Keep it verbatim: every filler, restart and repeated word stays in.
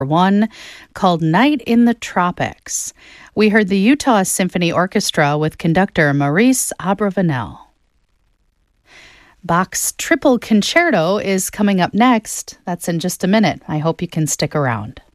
one called Night in the Tropics. We heard the Utah Symphony Orchestra with conductor Maurice Abravanel. Bach's Triple Concerto is coming up next. That's in just a minute. I hope you can stick around.